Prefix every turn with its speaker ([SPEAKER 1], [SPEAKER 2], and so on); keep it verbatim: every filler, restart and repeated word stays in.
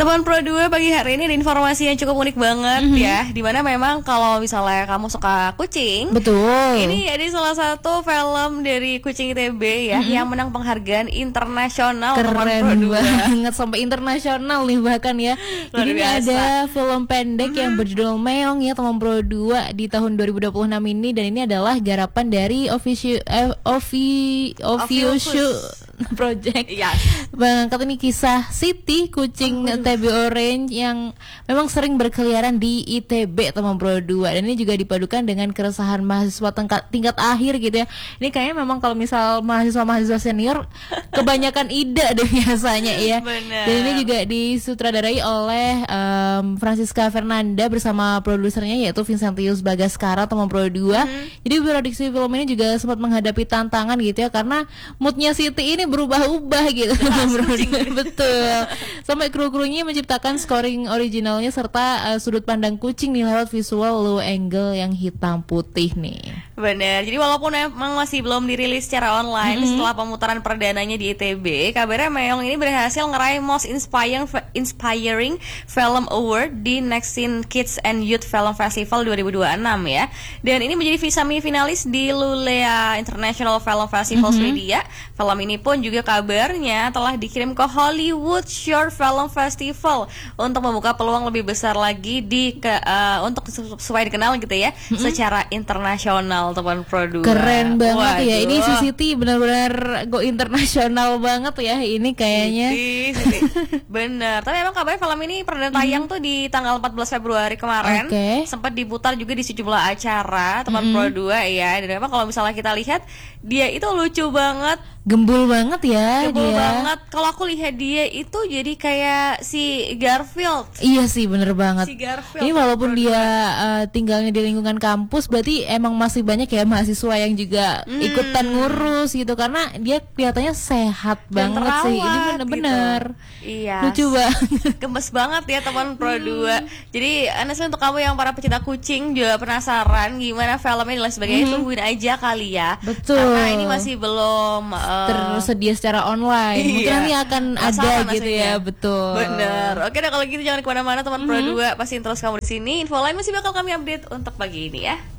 [SPEAKER 1] Teman Pro dua pagi hari ini ada informasi yang cukup unik banget mm-hmm. ya. Dimana memang kalau misalnya kamu suka kucing,
[SPEAKER 2] betul.
[SPEAKER 1] Ini ada salah satu film dari Kucing I T B ya mm-hmm. yang menang penghargaan internasional.
[SPEAKER 2] Keren banget, sampai internasional nih bahkan ya. Luar Jadi ini ada film pendek mm-hmm. yang berjudul Meong ya teman Pro dua di tahun dua ribu dua puluh enam ini, dan ini adalah garapan dari Official eh, Ovi Official Project. Yes. Mengangkat ini kisah Siti kucing oh, T B Orange yang memang sering berkeliaran di I T B teman Pro dua, dan ini juga dipadukan dengan keresahan mahasiswa tingkat, tingkat akhir gitu ya. Ini kayaknya memang kalau misal mahasiswa-mahasiswa senior kebanyakan ide deh biasanya ya. Bener. Dan ini juga disutradarai oleh um, Francisca Fernanda bersama produsernya yaitu Vincentius Bagaskara teman Pro dua. Mm-hmm. Jadi produksi film ini juga sempat menghadapi tantangan gitu ya, karena moodnya Siti ini berubah-ubah gitu. Betul. Sampai kru-krunya menciptakan scoring originalnya serta uh, sudut pandang kucing nih lewat visual low angle yang hitam putih nih.
[SPEAKER 1] Benar. Jadi walaupun memang masih belum dirilis secara online mm-hmm. setelah pemutaran perdananya di I T B, kabarnya Meong ini berhasil ngeraih Most Inspiring Inspiring Film Award di Next Scene Kids and Youth Film Festival dua ribu dua puluh enam ya. Dan ini menjadi semi-finalis di Luleå International Film Festival mm-hmm. Swedia. Film ini pun juga kabarnya telah dikirim ke Hollywood Short Film Festival untuk membuka peluang lebih besar lagi di ke, uh, untuk supaya dikenal gitu ya mm-hmm. secara internasional teman Pro dua.
[SPEAKER 2] Keren banget. Waduh. Ya. Ini si Siti benar-benar go internasional banget ya ini kayaknya.
[SPEAKER 1] Siti, Siti. Bener. Tapi emang kabarnya film ini perdana tayang mm-hmm. tuh di tanggal empat belas Februari kemarin. Okay. Sempat diputar juga di sejumlah acara teman mm-hmm. Pro dua ya. Dan memang kalau misalnya kita lihat dia itu lucu banget.
[SPEAKER 2] Gembul banget ya
[SPEAKER 1] Gembul
[SPEAKER 2] dia.
[SPEAKER 1] banget. Kalau aku lihat dia itu jadi kayak si Garfield.
[SPEAKER 2] Iya sih bener banget.
[SPEAKER 1] Si Garfield.
[SPEAKER 2] Ini walaupun dia uh, tinggalnya di lingkungan kampus, berarti emang masih banyak ya mahasiswa yang juga hmm. ikutan ngurus gitu, karena dia kelihatannya sehat dan banget terawat, sih. Ini bener-bener gitu. Iya. Lucu banget.
[SPEAKER 1] Gemes banget ya teman Pro dua. Jadi honestly untuk kamu yang para pecinta kucing juga penasaran gimana filmnya dan lain sebagainya, hmm. tungguin aja kali ya.
[SPEAKER 2] Betul.
[SPEAKER 1] Karena ini masih belum uh,
[SPEAKER 2] tersedia secara online. Iya. Mungkin nanti akan ada gitu ya, betul.
[SPEAKER 1] Bener. Oke deh kalau gitu jangan kemana-mana teman mm-hmm. Pro dua, pastiin terus kamu di sini. Info lain masih bakal kami update untuk pagi ini ya.